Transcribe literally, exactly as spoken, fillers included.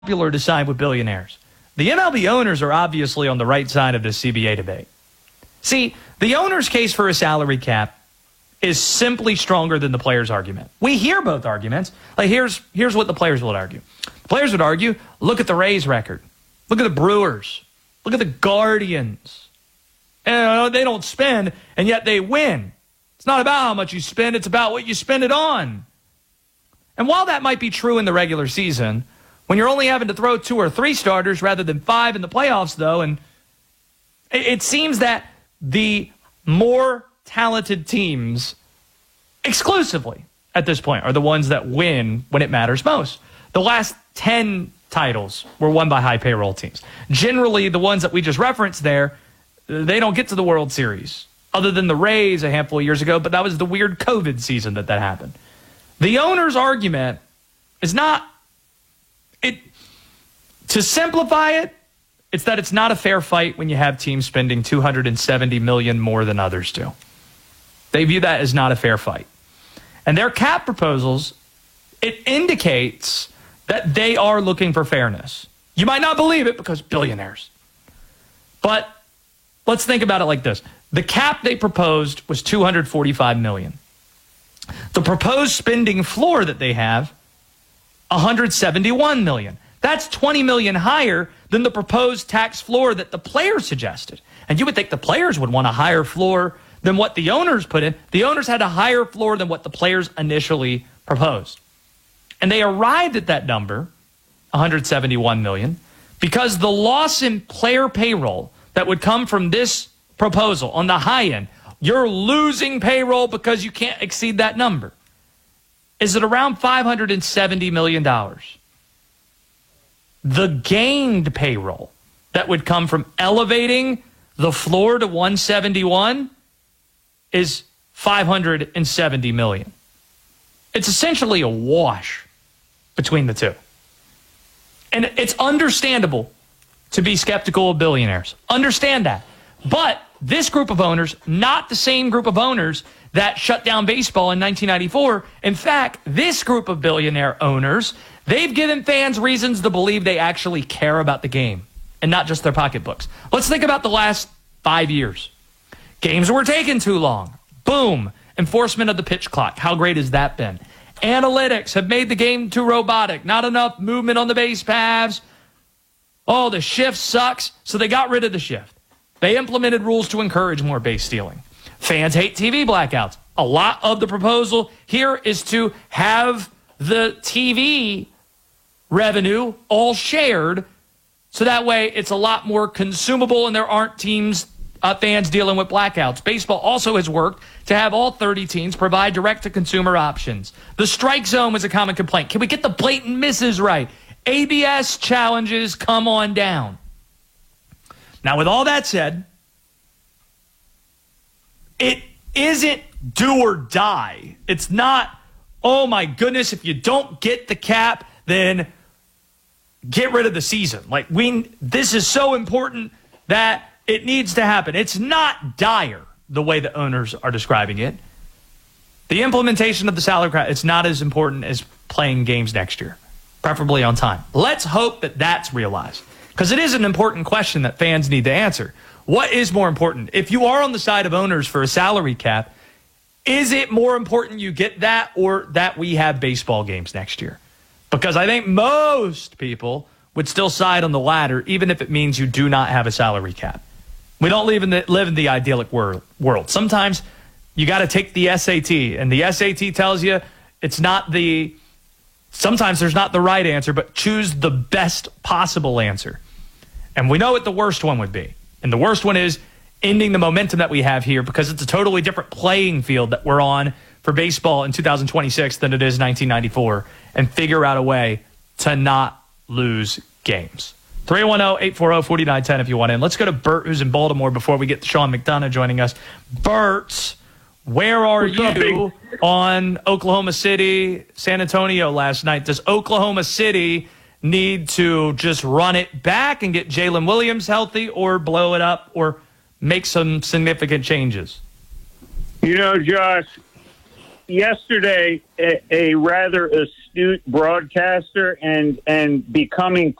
popular to side with billionaires. The M L B owners are obviously on the right side of the C B A debate. See, the owner's case for a salary cap is simply stronger than the players' argument. We hear both arguments. Like here's here's what the players would argue. The players would argue, look at the Rays record. Look at the Brewers. Look at the Guardians. And they don't spend, and yet they win. It's not about how much you spend, it's about what you spend it on. And while that might be true in the regular season, when you're only having to throw two or three starters rather than five in the playoffs, though, and it seems that the more talented teams exclusively at this point are the ones that win when it matters most. The last ten titles were won by high payroll teams. Generally, the ones that we just referenced there, they don't get to the World Series, other than the Rays a handful of years ago, but that was the weird COVID season that that happened. The owner's argument is not, it. to simplify it, it's that it's not a fair fight when you have teams spending two hundred seventy million dollars more than others do. They view that as not a fair fight. And their cap proposals, it indicates that they are looking for fairness. You might not believe it because billionaires. But let's think about it like this. The cap they proposed was two hundred forty-five million dollars. The proposed spending floor that they have, one hundred seventy-one million dollars. That's twenty million dollars higher than the proposed tax floor that the players suggested. And you would think the players would want a higher floor than what the owners put in. The owners had a higher floor than what the players initially proposed. And they arrived at that number, one hundred seventy-one million dollars, because the loss in player payroll that would come from this proposal on the high end, you're losing payroll because you can't exceed that number, is at around five hundred seventy million dollars. The gained payroll that would come from elevating the floor to one seventy-one is five hundred seventy million dollars. It's essentially a wash between the two. And it's understandable to be skeptical of billionaires. Understand that. But this group of owners, not the same group of owners that shut down baseball in nineteen ninety-four. In fact, this group of billionaire owners, they've given fans reasons to believe they actually care about the game and not just their pocketbooks. Let's think about the last five years. Games were taking too long. Boom. Enforcement of the pitch clock. How great has that been? Analytics have made the game too robotic. Not enough movement on the base paths. Oh, the shift sucks. So they got rid of the shift. They implemented rules to encourage more base stealing. Fans hate T V blackouts. A lot of the proposal here is to have the T V revenue all shared, so that way it's a lot more consumable and there aren't teams, uh, fans dealing with blackouts. Baseball also has worked to have all thirty teams provide direct-to-consumer options. The strike zone was a common complaint. Can we get the blatant misses right? A B S challenges come on down. Now, with all that said, it isn't do or die. It's not, oh my goodness, if you don't get the cap, then get rid of the season. Like, we, this is so important that it needs to happen. It's not dire the way the owners are describing it. The implementation of the salary cap, it's not as important as playing games next year, preferably on time. Let's hope that that's realized, because it is an important question that fans need to answer. What is more important? If you are on the side of owners for a salary cap, is it more important you get that or that we have baseball games next year? Because I think most people would still side on the latter, even if it means you do not have a salary cap. We don't live in the, live in the idyllic wor- world. Sometimes you got to take the S A T, and the S A T tells you it's not the, sometimes there's not the right answer, but choose the best possible answer. And we know what the worst one would be. And the worst one is ending the momentum that we have here, because it's a totally different playing field that we're on for baseball in two thousand twenty-six than it is nineteen ninety-four, and figure out a way to not lose games. three one zero, eight four zero, four nine one zero if you want in. Let's go to Bert, who's in Baltimore, before we get Sean McDonough joining us. Bert, where are What's you up, on Oklahoma City, San Antonio last night? Does Oklahoma City need to just run it back and get Jalen Williams healthy, or blow it up, or make some significant changes? You know, Josh, yesterday, a, a rather astute broadcaster and and becoming